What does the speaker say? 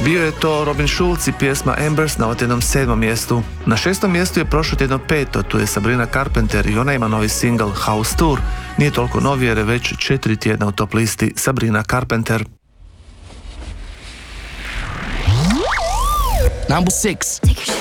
Bio je to Robin Schulz i pjesma Embers na otjednom 7. mjestu. Na 6. mjestu je prošlo tjedno 5. Tu je Sabrina Carpenter i ona ima novi single House Tour. Nije toliko novi jer je već 4 tjedna u top listi Sabrina Carpenter. Number 6.